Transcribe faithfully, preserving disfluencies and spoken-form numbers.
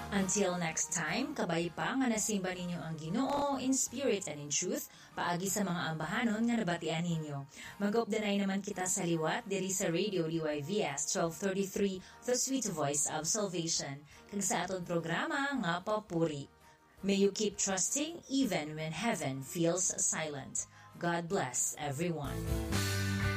Until next time, kabay pa nga nasimba ninyo ang Ginoo in spirit and in truth, paagi sa mga ambahanon nga nabatian ninyo. Mag-updanay naman kita sa liwat, diri sa Radio D Y V S twelve thirty-three, The Sweet Voice of Salvation. Kag sa aton programa nga Papuri. May you keep trusting even when heaven feels silent. God bless everyone.